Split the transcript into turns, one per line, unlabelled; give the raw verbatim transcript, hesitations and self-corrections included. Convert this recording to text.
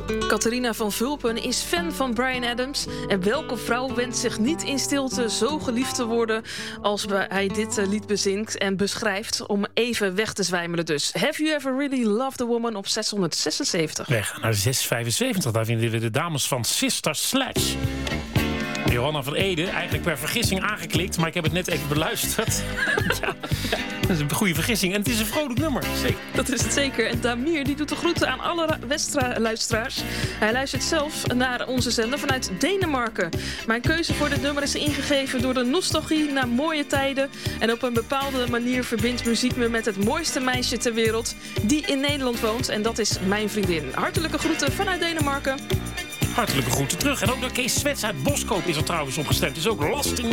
Catharina van Vulpen is fan van Bryan Adams. En welke vrouw wenst zich niet in stilte zo geliefd te worden als hij dit lied bezingt en beschrijft, om even weg te zwijmelen dus. Have you ever really loved a woman op zeshonderdzesenzeventig?
We gaan naar zeshonderdvijfenzeventig. Daar vinden we de dames van Sister Sledge. Johanna van Ede, eigenlijk per vergissing aangeklikt, maar ik heb het net even beluisterd. Ja, dat is een goede vergissing. En het is een vrolijk nummer. Zeker.
Dat is het zeker. En Damir die doet de groeten aan alle Westra-luisteraars. Hij luistert zelf naar onze zender vanuit Denemarken. Mijn keuze voor dit nummer is ingegeven door de nostalgie naar mooie tijden. En op een bepaalde manier verbindt muziek me met het mooiste meisje ter wereld die in Nederland woont. En dat is mijn vriendin. Hartelijke groeten vanuit Denemarken.
Hartelijke groeten terug. En ook naar Kees Swets uit Boskoop is er trouwens opgestemd. Is ook lasting.